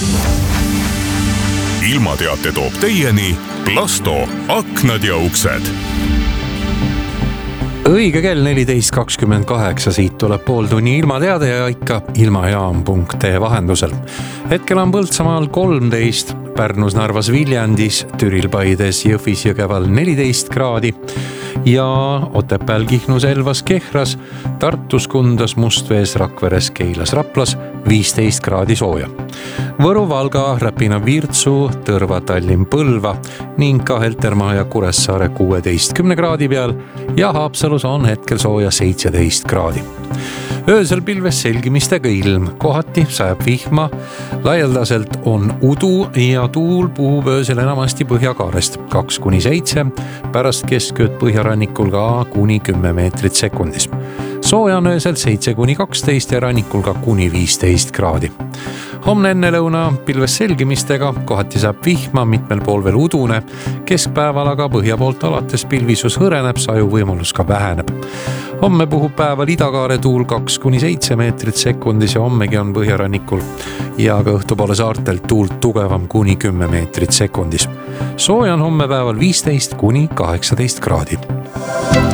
Ilmateate toob teieni Plasto aknad ja uksed. Õige kell 14.28, siit tuleb pool tunni ilmateade ja ikka ilmajaam.ee vahendusel. Hetkel on Põltsamaal 13, Pärnus, Narvas, Viljandis, Türil, Paides, Jõhvis, Jõgeval 14 kraadi ja Otepääl, Kihnus, Elvas, Kehras, Tartus, Kundas, Mustvees, Rakveres, Keilas, Raplas 15 kraadi sooja. Võru, Valga, Räpina, Virtsu, Tõrva, Tallinn, Põlva ning ka Heltermaa ja Kuressaare 16 kraadi peal ja Haapsalus on hetkel sooja 17 kraadi. Öösel pilves selgimistega ilm, kohati sajab vihma, laialdaselt on udu ja tuul puhub öösel enamasti põhjakaarest 2-7, pärast keskööd põhjarannikul ka kuni 10 meetrit sekundis. Sooja on öösel 7-12 ja rannikul ka kuni 15 kraadi. Homne enne lõuna pilves selgimistega, kohati saab vihma, mitmel pool veel udune, keskpäeval aga põhja poolt alates pilvisus hõreneb, saju võimalus ka väheneb. Homme puhub päeval idakaare tuul 2-7 meetrit sekundis ja hommegi on põhjarannikul ja ka õhtupoole saartelt tuult tugevam kuni 10 meetrit sekundis. Sooja on homme päeval 15-18 kraadi.